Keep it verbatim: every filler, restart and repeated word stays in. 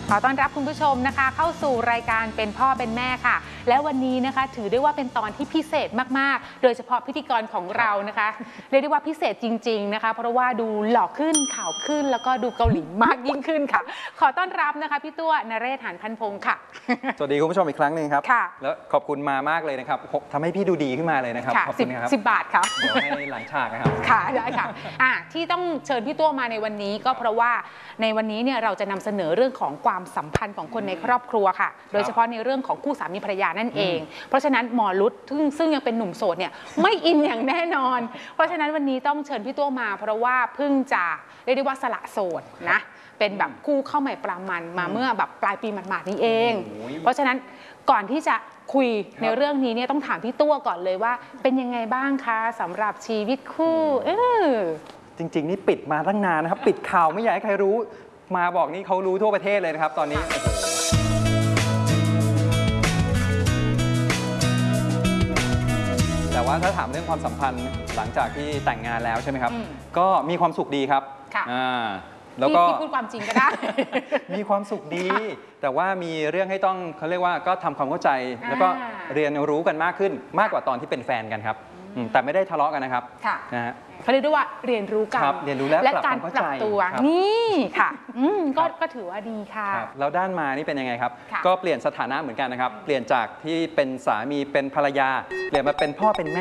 ขอต้อนรับคุณผู้ชมนะคะเข้าสู่รายการเป็นพ่อเป็นแม่ค่ะและวันนี้นะคะถือได้ว่าเป็นตอนที่พิเศษมากๆโดยเฉพาะพิธีกรของเรานะคะเรียกได้ว่าพิเศษจริงๆนะคะเพราะว่าดูหล่อขึ้นขาวขึ้นแล้วก็ดูเกาหลีมากยิ่งขึ้นค่ะขอต้อนรับนะคะพี่ตัวนเรศ หานพันพงศ์ค่ะสวัสดีคุณผู้ชมอีกครั้งหนึ่งครับแล้วขอบคุณมามากเลยนะครับทำให้พี่ดูดีขึ้นมาเลยนะครับขอบคุณครับสิบบาทค่ะเดี๋ยวให้หลังฉากนะครับค่ะได้ค่ะอ่ะที่ต้องเชิญพี่ตัวมาในวันนี้ก็เพราะว่าในวันนี้เนี่ยเราจะนำเสนอเรื่องของความสัมพันธ์ของคนในครอบครัวค่ะโดยเฉพาะในเรื่องของคู่สามีภรรยานั่นเองเพราะฉะนั้นหมอรุธซึ่งซึ่งยังเป็นหนุ่มโสดเนี่ยไม่อินอย่างแน่นอนเพราะฉะนั้นวันนี้ต้องเชิญพี่ตัวมาเพราะว่าเพิ่งจะเรียกได้ว่าสละโสดนะเป็นแบบคู่เข้าใหม่ปรามันมาเมื่อแบบปลายปีหมาดๆนี้เองเพราะฉะนั้นก่อนที่จะคุยในเรื่องนี้เนี่ยต้องถามพี่ตัวก่อนเลยว่าเป็นยังไงบ้างคะสำหรับชีวิตคู่เออจริงๆนี่ปิดมาตั้งนานนะครับปิดข่าวไม่อยากให้ใครรู้มาบอกนี่เขารู้ทั่วประเทศเลยนะครับตอนนี้แต่ว่าถ้าถามเรื่องความสัมพันธ์หลังจากที่แต่งงานแล้วใช่ไหมครับก็มีความสุขดีครับอ่าแล้วก็พูดความจริงก็ได้มีความสุขดีแต่ว่ามีเรื่องให้ต้องเขาเรียกว่าก็ทำความเข้าใจแล้วก็เรียนรู้กันมากขึ้นมากกว่าตอนที่เป็นแฟนกันครับแต่ไม่ได้ทะเลาะกันนะครับนะฮะเขาเรียกได้ว่าเรียนรู้กันเรียนรู้แล้วและการปรับตัวนี่ค่ะก็ก็ถือว่าดีค่ะแล้วด้านมานี่เป็นยังไงครับก็เปลี่ยนสถานะเหมือนกันนะครับเปลี่ยนจากที่เป็นสามีเป็นภรรยาเปลี่ยนมาเป็นพ่อเป็นแม่